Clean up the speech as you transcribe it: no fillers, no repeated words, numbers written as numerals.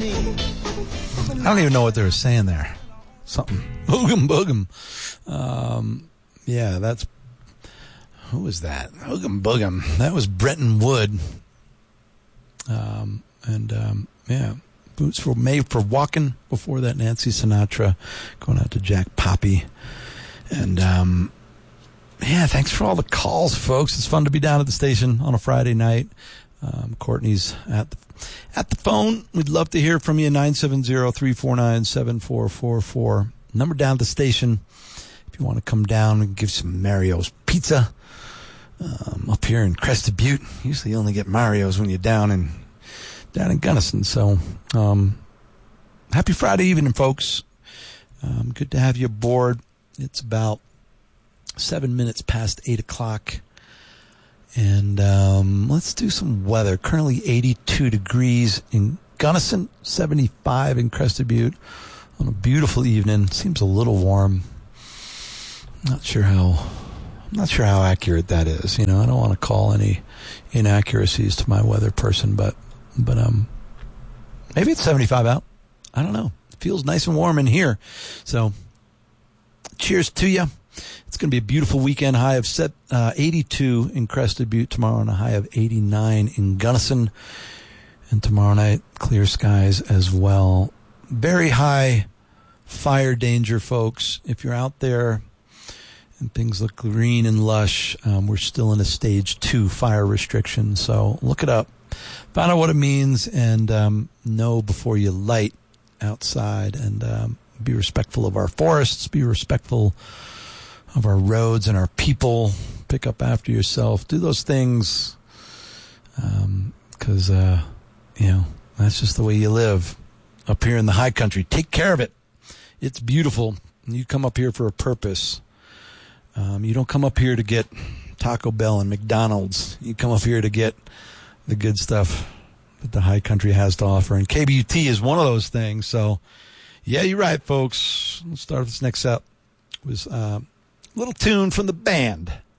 I don't even know what they were saying there. Something. Oogum boogum. Yeah, that's... Who was that? Oogum boogum. That was Brenton Wood. Yeah. Boots were made for walking. Before that, Nancy Sinatra. Going out to Jack Poppy. And, yeah, thanks for all the calls, folks. It's fun to be down at the station on a Friday night. Courtney's at the phone. We'd love to hear from you. 970-349-7444. Number down at the station. If you want to come down and give some Mario's Pizza. Up here in Crested Butte. Usually you only get Mario's when you're down in Gunnison. So, happy Friday evening, folks. Good to have you aboard. It's about 7 minutes past 8 o'clock. And let's do some weather. Currently 82 degrees in Gunnison, 75 in Crested Butte on a beautiful evening. Seems a little warm. I'm not sure how accurate that is. You know, I don't want to call any inaccuracies to my weather person, but maybe it's 75 out. I don't know. It feels nice and warm in here. So cheers to you. It's going to be a beautiful weekend. High of 82 in Crested Butte tomorrow and a high of 89 in Gunnison. And tomorrow night, clear skies as well. Very high fire danger, folks. If you're out there and things look green and lush, we're still in a stage 2 fire restriction. So look it up. Find out what it means and know before you light outside. And be respectful of our forests. Be respectful of our roads and our people. Pick up after yourself. Do those things because, that's just the way you live up here in the high country. Take care of it. It's beautiful. You come up here for a purpose. You don't come up here to get Taco Bell and McDonald's. You come up here to get the good stuff that the high country has to offer. And KBUT is one of those things. So, yeah, you're right, folks. Let's start with this next up. It was... little tune from the band